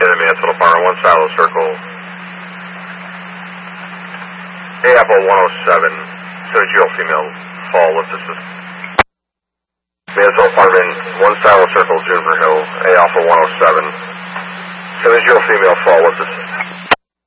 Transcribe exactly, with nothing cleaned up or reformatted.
the Mansfield Apartment, one Silo Circle. A Apple one oh seven, seven-zero female, fall lift assist. Mansfield Apartment, one Silo Circle, Juniper Hill, A Alpha one oh seven, seven-zero female, fall lift assist.